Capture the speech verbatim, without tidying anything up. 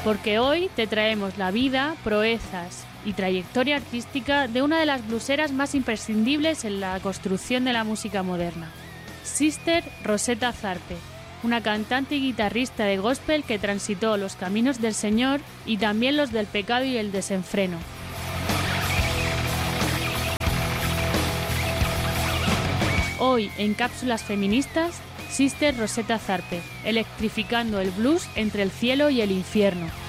porque hoy te traemos la vida, proezas y trayectoria artística de una de las blueseras más imprescindibles en la construcción de la música moderna, Sister Rosetta Tharpe, una cantante y guitarrista de gospel que transitó los caminos del Señor y también los del pecado y el desenfreno. Hoy, en Cápsulas Feministas, Sister Rosetta Tharpe, electrificando el blues entre el cielo y el infierno.